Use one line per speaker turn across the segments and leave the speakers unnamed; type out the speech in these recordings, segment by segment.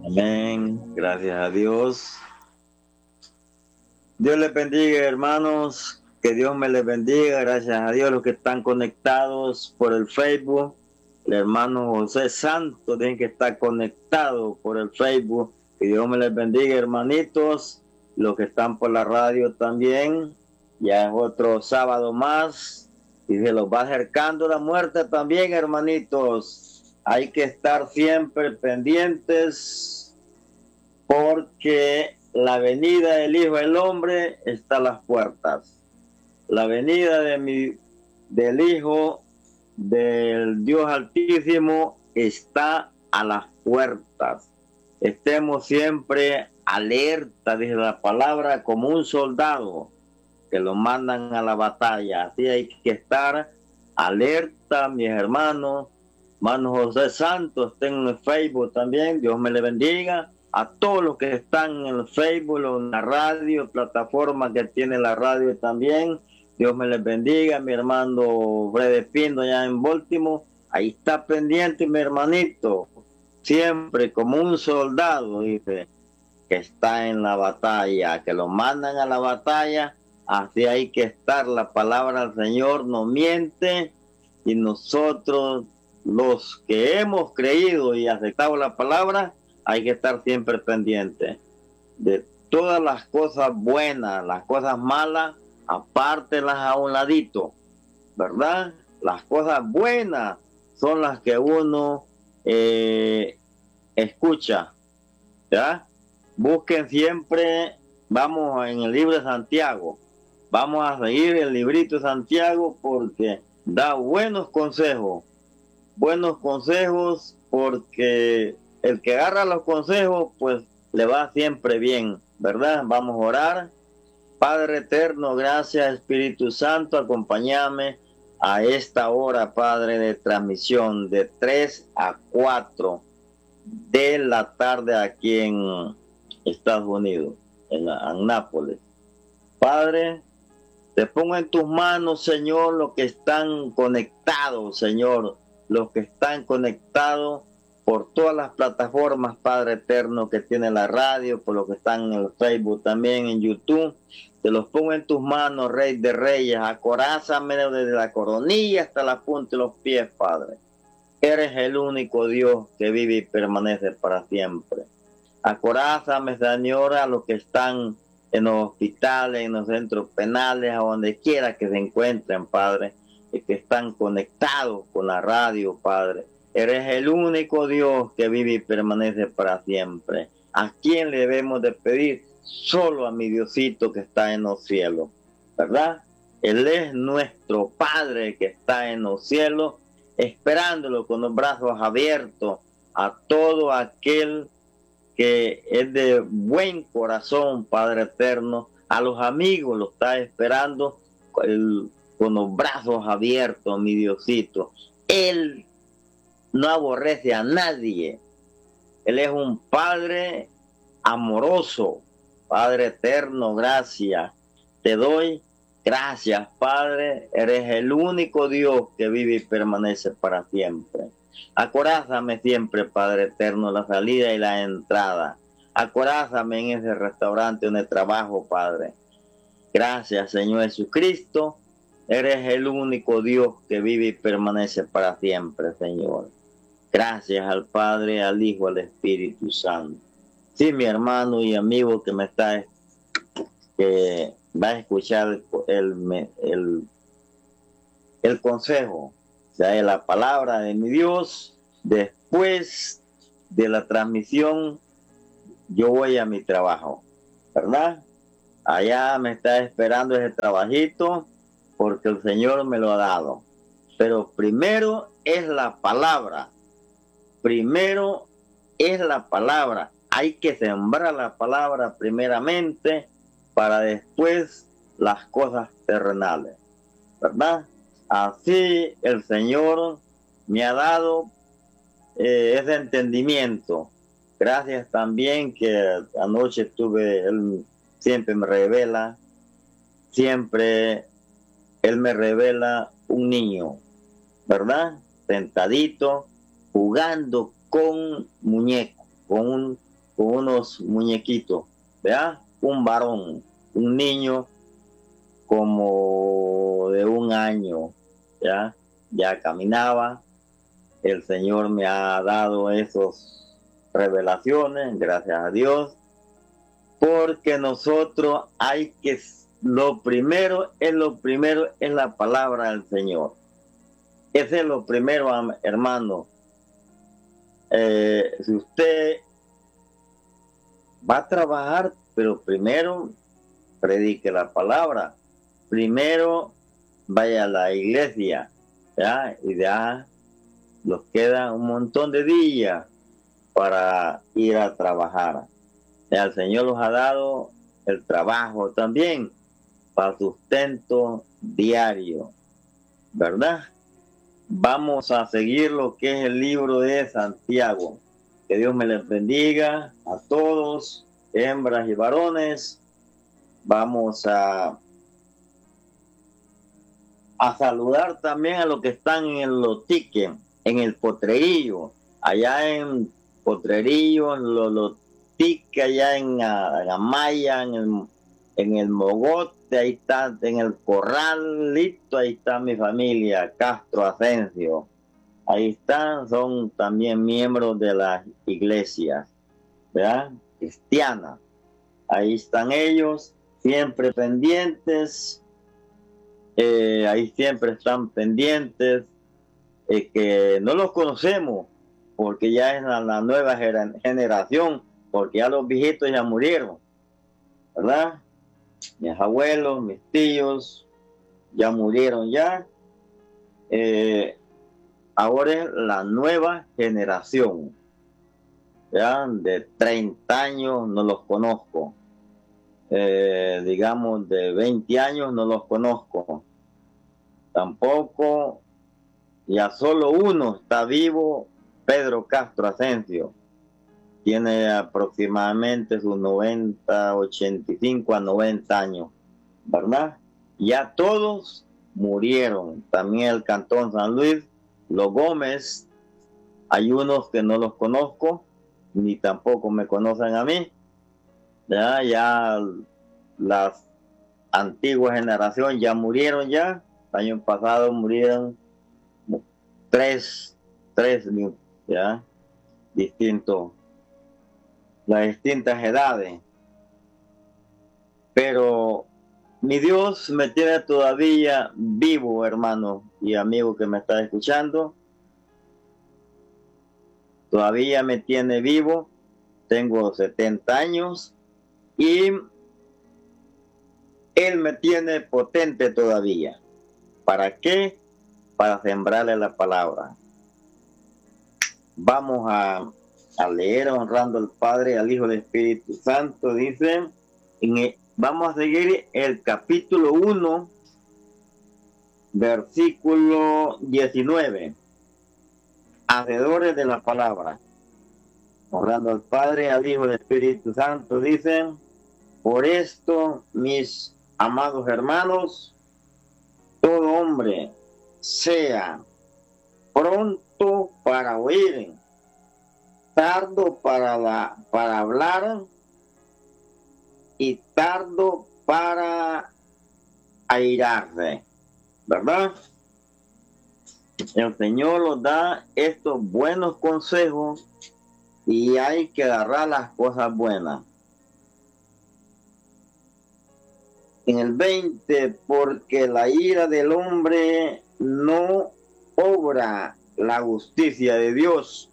Amén. Gracias a Dios. Dios les bendiga, hermanos. Que Dios me les bendiga. Gracias a Dios los que están conectados por el Facebook. El hermano José Santos tiene que estar conectado por el Facebook. Que Dios me les bendiga, hermanitos. Los que están por la radio también. Ya es otro sábado más. Y se los va acercando la muerte también, hermanitos. Hay que estar siempre pendientes porque la venida del Hijo del Hombre está a las puertas. La venida del Hijo del Dios Altísimo está a las puertas. Estemos siempre alerta, dice la palabra, como un soldado que lo mandan a la batalla. Así hay que estar alerta, mis hermanos. Hermano José Santos, estén en el Facebook también. Dios me le bendiga. A todos los que están en el Facebook, en la radio, plataforma que tiene la radio también. Dios me les bendiga. Mi hermano Brede Pindo allá en Baltimore. Ahí está pendiente mi hermanito. Siempre como un soldado, dice, que está en la batalla, que lo mandan a la batalla. Así hay que estar. La palabra del Señor no miente. Y nosotros, los que hemos creído y aceptado la palabra, hay que estar siempre pendiente de todas las cosas buenas, las cosas malas, apártelas a un ladito, ¿verdad? Las cosas buenas son las que uno escucha, ¿ya? Busquen siempre, vamos en el libro de Santiago, vamos a seguir el librito de Santiago porque da buenos consejos porque el que agarra los consejos, pues le va siempre bien, ¿verdad? Vamos a orar. Padre eterno, gracias Espíritu Santo, acompáñame a esta hora, Padre, de transmisión de 3 a 4 de la tarde aquí en Estados Unidos, en Nápoles. Padre, te pongo en tus manos, Señor, los que están conectados, Señor, los que están conectados por todas las plataformas, Padre eterno, que tiene la radio, por los que están en el Facebook también, en YouTube. Te los pongo en tus manos, Rey de Reyes. Acorázame desde la coronilla hasta la punta de los pies, Padre. Eres el único Dios que vive y permanece para siempre. Acorázame, Señor, a los que están en los hospitales, en los centros penales, a donde quiera que se encuentren, Padre, y que están conectados con la radio, Padre. Eres el único Dios que vive y permanece para siempre. ¿A quién le debemos de pedir? Solo a mi Diosito que está en los cielos, ¿verdad? Él es nuestro Padre que está en los cielos, esperándolo con los brazos abiertos a todo aquel que es de buen corazón, Padre eterno. A los amigos lo está esperando con los brazos abiertos, mi Diosito. Él no aborrece a nadie. Él es un Padre amoroso. Padre eterno, gracias. Te doy gracias, Padre. Eres el único Dios que vive y permanece para siempre. Acorázame siempre, Padre eterno, la salida y la entrada. Acorázame en ese restaurante donde trabajo, Padre. Gracias, Señor Jesucristo. Eres el único Dios que vive y permanece para siempre, Señor. Gracias al Padre, al Hijo, al Espíritu Santo. Sí, mi hermano y amigo que que va a escuchar el consejo, o sea, la palabra de mi Dios. Después de la transmisión, yo voy a mi trabajo, ¿verdad? Allá me está esperando ese trabajito porque el Señor me lo ha dado. Pero primero es la palabra. Primero es la palabra. Hay que sembrar la palabra primeramente para después las cosas terrenales, ¿verdad? Así el Señor me ha dado ese entendimiento. Gracias también que anoche Él siempre me revela, Él me revela un niño, ¿verdad? Sentadito, jugando con muñecos, con con unos muñequitos, ¿verdad? Un varón, un niño como de 1 año, ya caminaba. El Señor me ha dado esas revelaciones, gracias a Dios, porque nosotros lo primero es la palabra del Señor. Ese es lo primero, hermano. Si usted va a trabajar, pero primero predique la palabra, primero vaya a la iglesia, y ya nos queda un montón de días para ir a trabajar. El Señor nos ha dado el trabajo también para sustento diario, ¿verdad? Vamos a seguir lo que es el libro de Santiago. Que Dios me les bendiga a todos, hembras y varones. Vamos a saludar también a los que están en el Lotique, en el Potrerillo, allá en Potrerillo, en Lotique, allá en Amaya, en el Mogote, ahí está, en el Corralito, ahí está mi familia, Castro Asensio. Ahí están, son también miembros de las iglesias, ¿verdad? Cristianas. Ahí están ellos, siempre pendientes. Ahí siempre están pendientes, que no los conocemos, porque ya es la nueva generación, porque ya los viejitos ya murieron, ¿verdad? Mis abuelos, mis tíos, ya murieron ya. Ahora es la nueva generación, ¿ya? De 30 años no los conozco. Digamos de 20 años no los conozco. Tampoco, ya solo uno está vivo, Pedro Castro Asensio. Tiene aproximadamente sus 85 a 90 años, ¿verdad? Ya todos murieron. También el Cantón San Luis, los Gómez, hay unos que no los conozco, ni tampoco me conocen a mí. Ya las antiguas generaciones ya murieron ya. El año pasado murieron tres, ya, distintos, las distintas edades. Pero mi Dios me tiene todavía vivo, hermano y amigo que me está escuchando. Todavía me tiene vivo. Tengo 70 años y Él me tiene potente todavía. ¿Para qué? Para sembrarle la palabra. Vamos a leer honrando al Padre, al Hijo y al Espíritu Santo. Dice, vamos a seguir el capítulo 1, versículo 19. Hacedores de la palabra. Honrando al Padre, al Hijo y al Espíritu Santo. Dice, por esto, mis amados hermanos, todo hombre sea pronto para oír, tardo para hablar y tardo para airarse, ¿verdad? El Señor nos da estos buenos consejos y hay que agarrar las cosas buenas. En el 20, porque la ira del hombre no obra la justicia de Dios,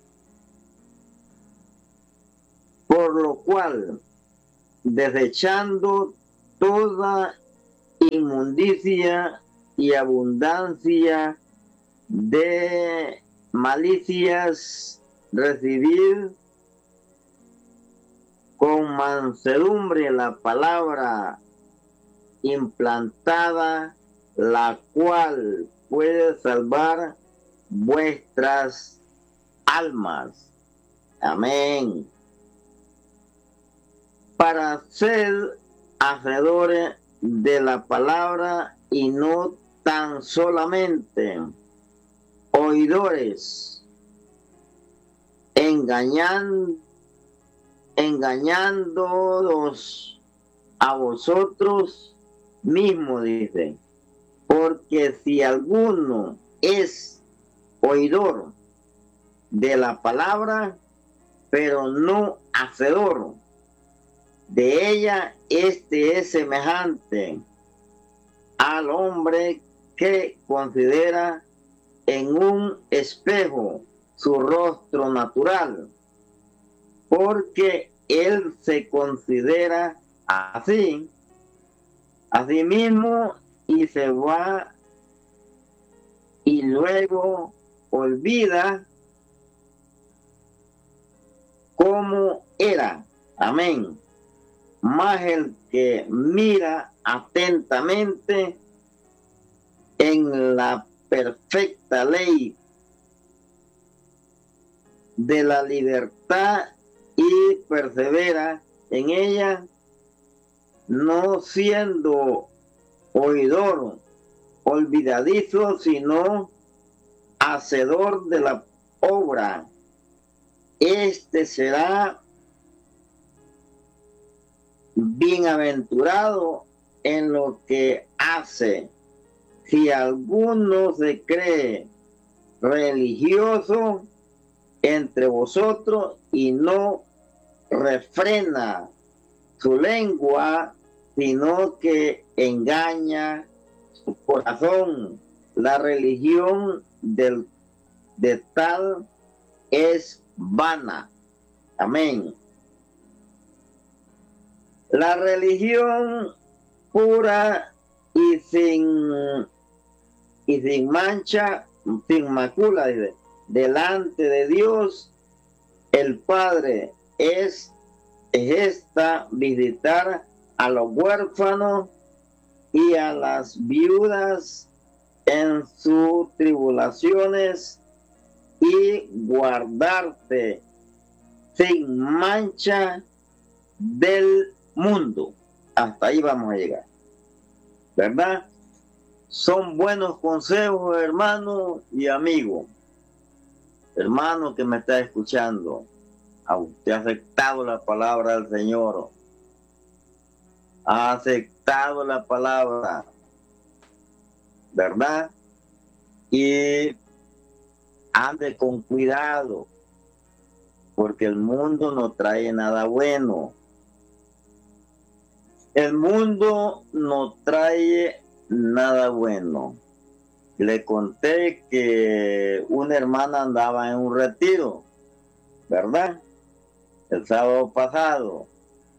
por lo cual, desechando toda inmundicia y abundancia de malicias, recibid con mansedumbre la palabra implantada, la cual puede salvar vuestras almas. Amén. Para ser hacedores de la palabra y no tan solamente oidores, engañando engañándoos a vosotros mismos, dice. Porque si alguno es oidor de la palabra, pero no hacedor de ella, este es semejante al hombre que considera en un espejo su rostro natural, porque él se considera así, a sí mismo, y se va y luego olvida cómo era. Amén. Mas el que mira atentamente en la perfecta ley de la libertad y persevera en ella, no siendo oidor olvidadizo, sino hacedor de la obra, este será bienaventurado en lo que hace. Si alguno se cree religioso entre vosotros y no refrena su lengua, sino que engaña su corazón, la religión de tal es vana. Amén. La religión pura y sin mancha, sin macula, dice, delante de Dios el Padre es esta: visitar a los huérfanos y a las viudas en sus tribulaciones y guardarte sin mancha del mundo. Hasta ahí vamos a llegar, ¿verdad? Son buenos consejos, hermano y amigo. Hermano que me está escuchando, a usted ha aceptado la palabra del Señor, ha aceptado la palabra, ¿verdad? Y ande con cuidado, porque el mundo no trae nada bueno. El mundo no trae nada bueno. Le conté que una hermana andaba en un retiro, ¿verdad? El sábado pasado.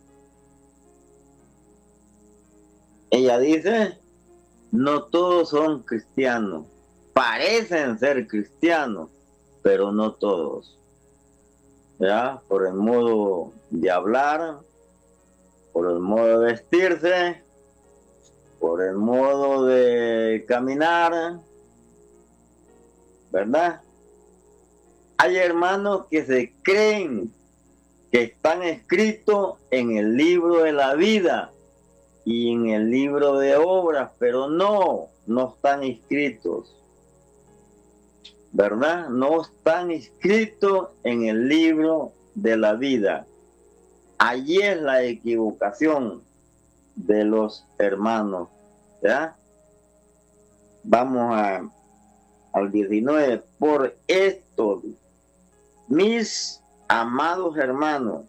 Ella dice, no todos son cristianos. Parecen ser cristianos, pero no todos. ¿Ya? Por el modo de hablar, por el modo de vestirse, por el modo de caminar, ¿verdad? Hay hermanos que se creen que están escritos en el libro de la vida y en el libro de obras, pero no están inscritos, ¿verdad? No están inscritos en el libro de la vida. Allí es la equivocación de los hermanos, ¿ya? Vamos al 19. Por esto, mis amados hermanos,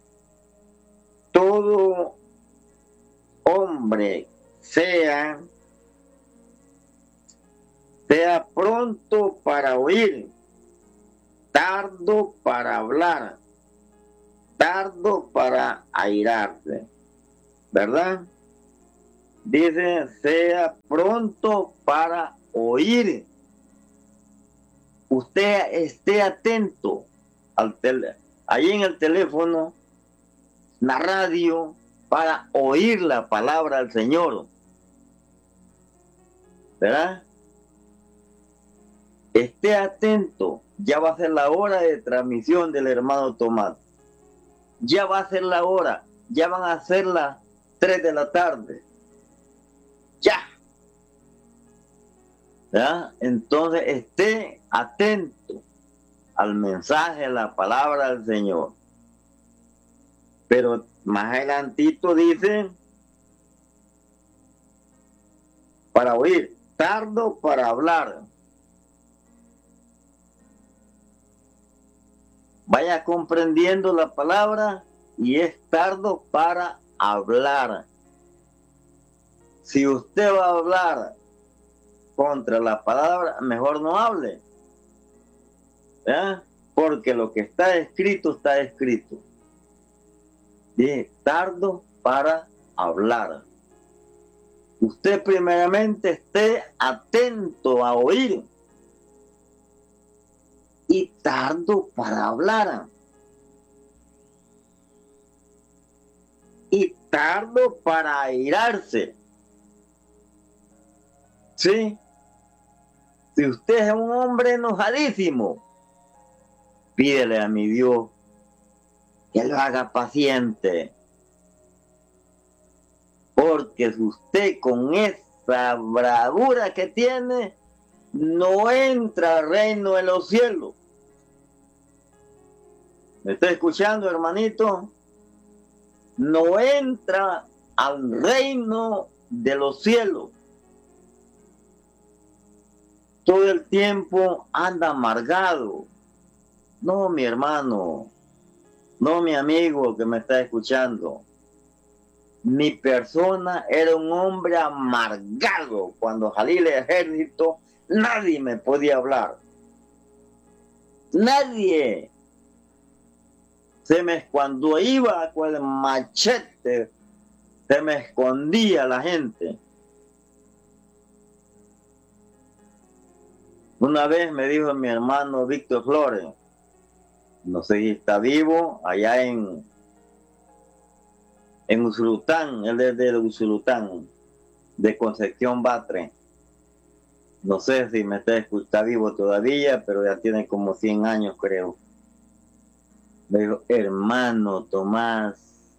todo hombre sea pronto para oír, tardo para hablar, tardo para airarse, ¿verdad? Dice, sea pronto para oír. Usted esté atento ahí en el teléfono, la radio, para oír la palabra del Señor, ¿verdad? Esté atento, ya va a ser la hora de transmisión del hermano Tomás. Ya va a ser la hora, ya van a ser las 3 de la tarde. Ya. ¿Ya? Entonces esté atento al mensaje, a la palabra del Señor. Pero más adelantito dice, para oír, tardo para hablar. Vaya comprendiendo la palabra y es tardo para hablar. Si usted va a hablar contra la palabra, mejor no hable. ¿Eh? Porque lo que está escrito, está escrito. Dice, tardo para hablar. Usted primeramente esté atento a oír y tardo para hablar. Y tardo para airarse. ¿Sí? Si usted es un hombre enojadísimo, pídele a mi Dios que lo haga paciente. Porque si usted con esa bravura que tiene, no entra al reino de los cielos. ¿Me está escuchando, hermanito? No entra al reino de los cielos. Todo el tiempo anda amargado. No, mi hermano, no, mi amigo que me está escuchando. Mi persona era un hombre amargado. Cuando salí del ejército, nadie me podía hablar. Nadie. Cuando iba con el machete, se me escondía la gente. Una vez me dijo mi hermano Víctor Flores, no sé si está vivo, allá en Usulután, él es de Usulután, de Concepción Batre. No sé si está vivo todavía, pero ya tiene como 100 años, creo. Me dijo, hermano Tomás,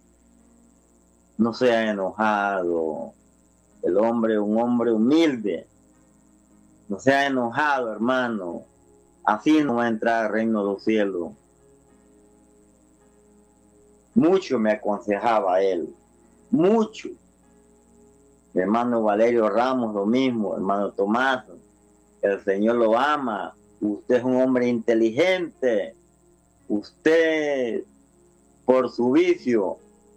no sea enojado. El hombre, un hombre humilde. No sea enojado, hermano. Así no va a entrar al reino de los cielos. Mucho me aconsejaba él. Mucho. Mi hermano Valerio Ramos, lo mismo. Hermano Tomás, el Señor lo ama. Usted es un hombre inteligente. Usted, por su vicio,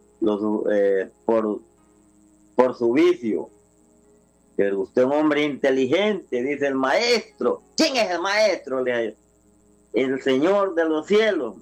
por su vicio, pero usted es un hombre inteligente, dice el maestro. ¿Quién es el maestro? El Señor de los cielos.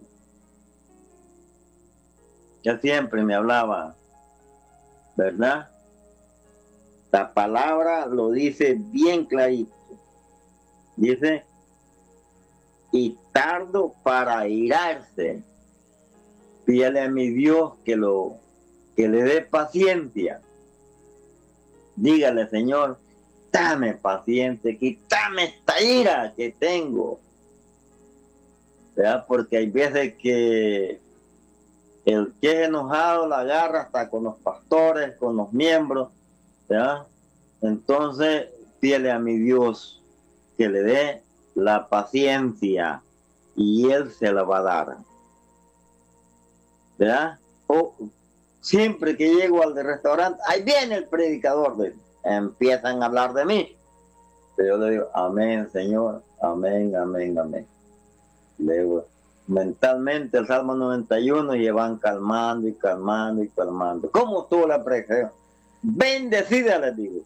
Ya siempre me hablaba, ¿verdad? La palabra lo dice bien clarito. Dice, y tardo para airarse. Pídele a mi Dios que le dé paciencia. Dígale, Señor, dame paciencia, quítame esta ira que tengo. ¿Verdad? Porque hay veces que el que es enojado la agarra hasta con los pastores, con los miembros, ¿verdad? Entonces, pídele a mi Dios que le dé la paciencia y Él se la va a dar. ¿Verdad? Siempre que llego al restaurante, ahí viene el predicador, empiezan a hablar de mí. Pero yo le digo, amén, Señor, amén, amén, amén. Le digo, mentalmente el Salmo 91 y van calmando y calmando y calmando. ¿Cómo estuvo la predicación? Bendecida, les digo.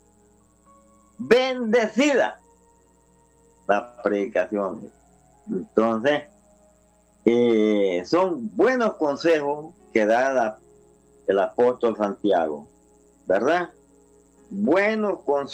Bendecida la predicación. Entonces, son buenos consejos que da el apóstol Santiago, ¿verdad? Buenos consejos.